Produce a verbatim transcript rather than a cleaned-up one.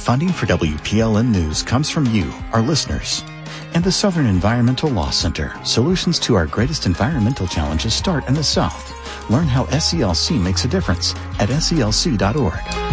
Funding for W P L N News comes from you, our listeners, and the Southern Environmental Law Center. Solutions to our greatest environmental challenges start in the South. Learn how S E L C makes a difference at S E L C dot org.